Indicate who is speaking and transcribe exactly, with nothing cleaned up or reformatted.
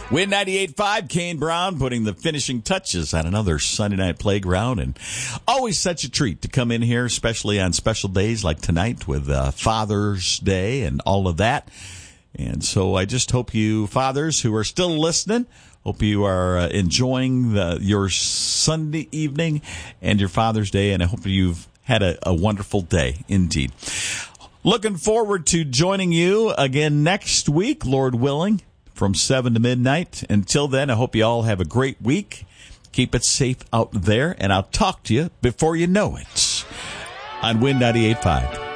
Speaker 1: Win ninety-eight point five, Kane Brown putting the finishing touches on another Sunday night playground. And always such a treat to come in here, especially on special days like tonight with uh, Father's Day and all of that. And so I just hope you fathers who are still listening, hope you are uh, enjoying the, your Sunday evening and your Father's Day. And I hope you've had a, a wonderful day indeed. Looking forward to joining you again next week, Lord willing, from seven to midnight. Until then, I hope you all have a great week. Keep it safe out there, and I'll talk to you before you know it on Win ninety-eight point five.